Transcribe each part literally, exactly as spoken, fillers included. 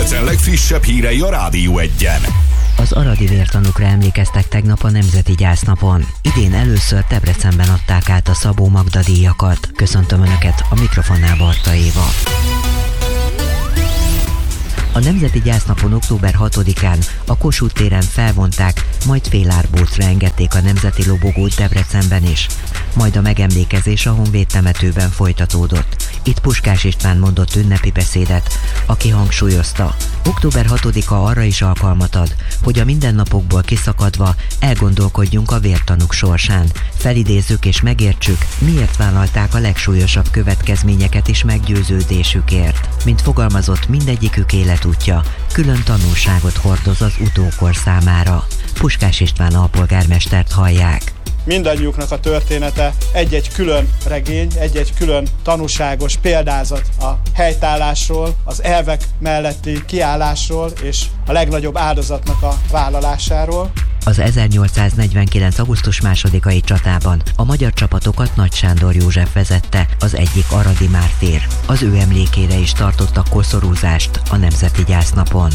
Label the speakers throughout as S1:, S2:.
S1: Debrecen legfrissebb hírei a Rádió Egyen.
S2: Az aradi vértanúkra emlékeztek tegnap a Nemzeti Gyásznapon. Idén először Debrecenben adták át a Szabó Magda díjakat. Köszöntöm Önöket, a mikrofonnál Barta Éva. A Nemzeti Gyásznapon október hatodikán a Kossuth téren felvonták, majd félárbócra engedték a nemzeti lobogót Debrecenben is. Majd a megemlékezés a Honvéd temetőben folytatódott. Itt Puskás István mondott ünnepi beszédet, aki hangsúlyozta, október hatodika arra is alkalmat ad, hogy a mindennapokból kiszakadva elgondolkodjunk a vértanúk sorsán, felidézzük és megértsük, miért vállalták a legsúlyosabb következményeket is meggyőződésükért. Mint fogalmazott, mindegyikük életútja külön tanulságot hordoz az utókor számára. Puskás István alpolgármestert hallják.
S3: Mindannyiuknak a története egy-egy külön regény, egy-egy külön tanúságos példázat a helytállásról, az elvek melletti kiállásról és a legnagyobb áldozatnak a vállalásáról.
S2: Az ezernyolcszáznegyvenkilenc. augusztus másodikai csatában a magyar csapatokat Nagy Sándor József vezette, az egyik aradi mártír. Az ő emlékére is tartottak koszorúzást a Nemzeti Gyásznapon.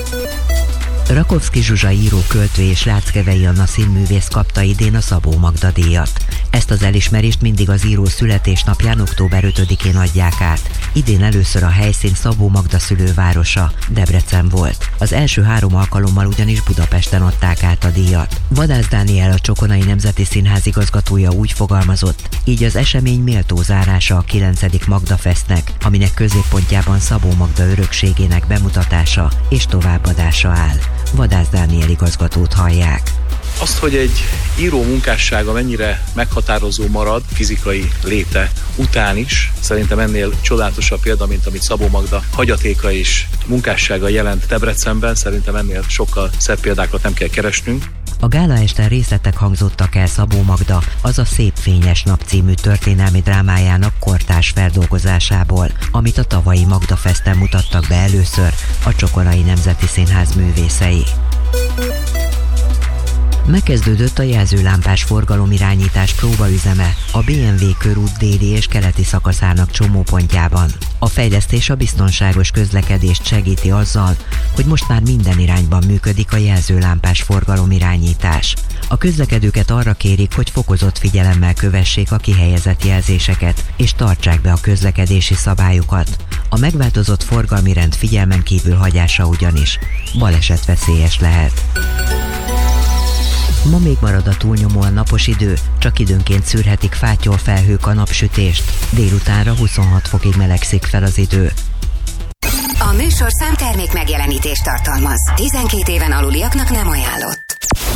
S2: Rakovszky Zsuzsa író, költő és Ráckevei Anna színművész kapta idén a Szabó Magda díjat. Ezt az elismerést mindig az író születésnapján, október ötödikén adják át. Idén először a helyszín Szabó Magda szülővárosa, Debrecen volt. Az első három alkalommal ugyanis Budapesten adták át a díjat. Vadász Dániel, a Csokonai Nemzeti Színház igazgatója úgy fogalmazott, így az esemény méltó zárása a kilencedik Magda Festnek, aminek középpontjában Szabó Magda örökségének bemutatása és továbbadása áll. Vadász Dániel igazgatót hallják.
S4: Azt, hogy egy író munkássága mennyire meghatározó marad fizikai léte után is, szerintem ennél csodálatosabb példa, mint amit Szabó Magda hagyatéka és munkássága jelent Debrecenben, szerintem ennél sokkal szebb példákat nem kell keresnünk.
S2: A gálaesten részletek hangzottak el Szabó Magda, az a Szép Fényes Nap című történelmi drámájának kortárs feldolgozásából, amit a tavalyi Magda Festen mutattak be először a Csokonai Nemzeti Színház művészei. Megkezdődött a jelzőlámpás forgalomirányítás próbaüzeme a bé em vé körút déli és keleti szakaszának csomópontjában. A fejlesztés a biztonságos közlekedést segíti azzal, hogy most már minden irányban működik a jelzőlámpás forgalomirányítás. A közlekedőket arra kérik, hogy fokozott figyelemmel kövessék a kihelyezett jelzéseket, és tartsák be a közlekedési szabályokat. A megváltozott forgalmi rend figyelmen kívül hagyása ugyanis balesetveszélyes lehet. Ma még marad a túlnyomóan napos idő, csak időnként szűrhetik fátyol felhők a napsütést. Délutánra huszonhat fokig melegszik fel az idő.
S5: A műsorszám termék megjelenítést tartalmaz. tizenkét éven aluliaknak nem ajánlott.